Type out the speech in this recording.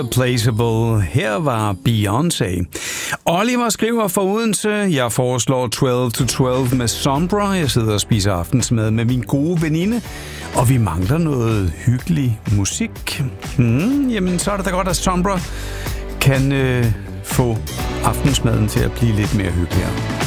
Irreplaceable. Her var Beyoncé. Oliver skriver fra Odense. Jeg foreslår 12 to 12 med Sombra. Jeg sidder og spiser aftensmad med min gode veninde, og vi mangler noget hyggelig musik. Jamen, så er det da godt, at Sombra kan få aftensmaden til at blive lidt mere hyggeligere.